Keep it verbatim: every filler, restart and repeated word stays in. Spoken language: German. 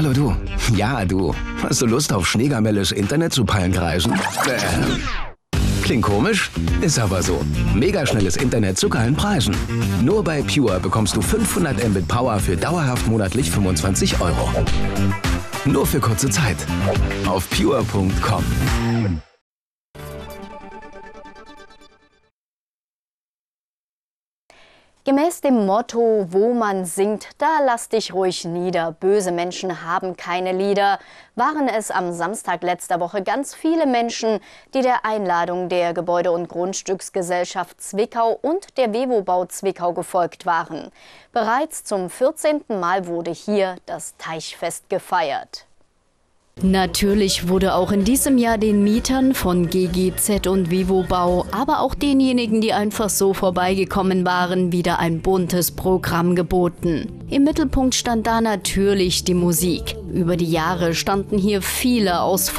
Hallo du. Ja, du. Hast du Lust auf Schneegamelles Internet zu Pallenkreisen? Äh. Klingt komisch? Ist aber so. Mega schnelles Internet zu geilen Preisen. Nur bei Pure bekommst du fünfhundert Mbit Power für dauerhaft monatlich fünfundzwanzig Euro. Nur für kurze Zeit. Auf pure punkt com. Gemäß dem Motto, wo man singt, da lass dich ruhig nieder. Böse Menschen haben keine Lieder, waren es am Samstag letzter Woche ganz viele Menschen, die der Einladung der Gebäude- und Grundstücksgesellschaft Zwickau und der Wewobau Zwickau gefolgt waren. Bereits zum vierzehnten Mal wurde hier das Teichfest gefeiert. Natürlich wurde auch in diesem Jahr den Mietern von G G Z und Wewobau, aber auch denjenigen, die einfach so vorbeigekommen waren, wieder ein buntes Programm geboten. Im Mittelpunkt stand da natürlich die Musik. Über die Jahre standen hier viele aus